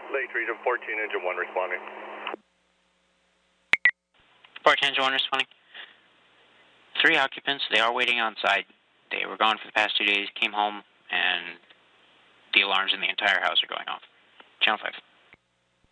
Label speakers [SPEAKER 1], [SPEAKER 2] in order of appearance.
[SPEAKER 1] Lake Region 14, Engine 1 responding.
[SPEAKER 2] 14, Engine 1 responding. 3 occupants, they are waiting on site. They were gone for the past 2 days, came home, and the alarms in the entire house are going off. Channel 5.